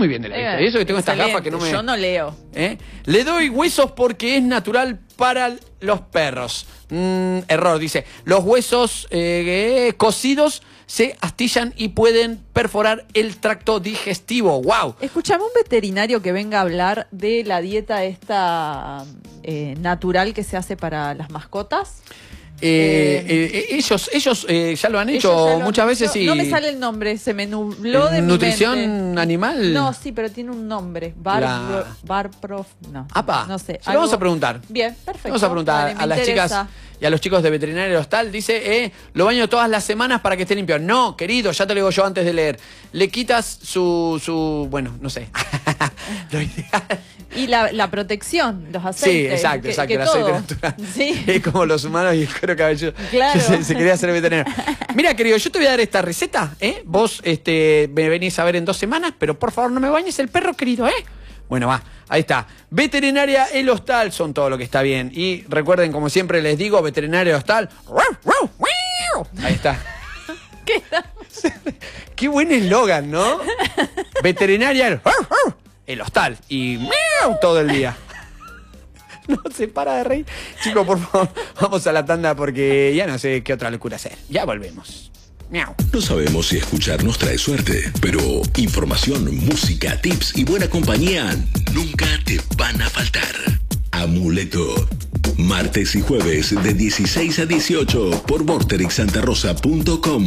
muy bien de la vista. Y eso que tengo estas gafas que no me... Yo no leo. Le doy huesos porque es natural para los perros. Error, dice. Los huesos cocidos se astillan y pueden perforar el tracto digestivo. ¡Wow! Escuchame un veterinario que venga a hablar de la dieta esta natural que se hace para las mascotas. Ellos ya lo han hecho muchas veces y... No me sale el nombre, se me nubló de mi mente. ¿Nutrición animal? No, sí, pero tiene un nombre. Barprof, no. ¡Apa! No sé. Se lo vamos a preguntar. Bien, perfecto. Vamos a preguntar Vale, a las interesa. chicas y a los chicos de Veterinario Hostal. Dice, lo baño todas las semanas para que esté limpio. No, querido, ya te lo digo yo antes de leer. Le quitas su bueno, no sé. Lo ideal. Y la protección, los aceites. Sí, exacto, el aceite natural. Sí. Es como los humanos y el cuero cabelludo. Claro. Se quería hacer veterinario. Mira, querido, yo te voy a dar esta receta, Vos me venís a ver en 2 semanas, pero por favor no me bañes el perro, querido, Bueno, va, ahí está. Veterinaria El Hostal, son todo lo que está bien. Y recuerden, como siempre les digo, Veterinaria Hostal. Ahí está. ¿Qué? Qué buen eslogan, ¿no? Veterinaria El Hostal. Y todo el día. No se para de reír. Chicos, por favor, vamos a la tanda porque ya no sé qué otra locura hacer. Ya volvemos. Miau. No sabemos si escucharnos trae suerte, pero información, música, tips y buena compañía nunca te van a faltar. Amuleto. Martes y jueves de 16 a 18 por vorterixsantarosa.com.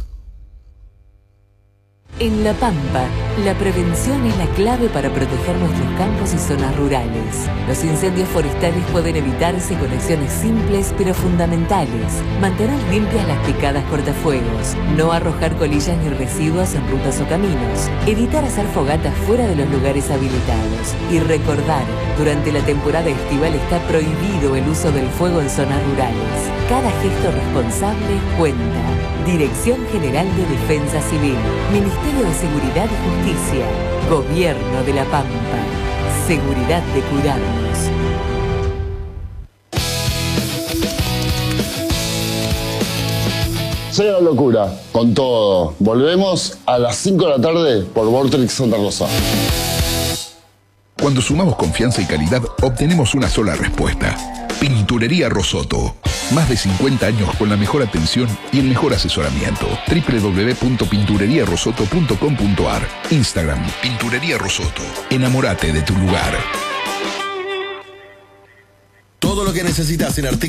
En La Pampa, la prevención es la clave para proteger nuestros campos y zonas rurales. Los incendios forestales pueden evitarse con acciones simples pero fundamentales. Mantener limpias las picadas cortafuegos, no arrojar colillas ni residuos en rutas o caminos, evitar hacer fogatas fuera de los lugares habilitados y recordar, durante la temporada estival está prohibido el uso del fuego en zonas rurales. Cada gesto responsable cuenta. Dirección General de Defensa Civil, Ministerio de Seguridad y Justicia, Gobierno de La Pampa. Seguridad de cuidarnos. Soy la locura, con todo. Volvemos a las 5 de la tarde por Vorterix Santa Rosa. Cuando sumamos confianza y calidad, obtenemos una sola respuesta. Pinturería Rosoto. Más de 50 años con la mejor atención y el mejor asesoramiento. www.pintureriarosoto.com.ar. Instagram, Pinturería Rosoto. Enamórate de tu lugar. Todo lo que necesitas en artículos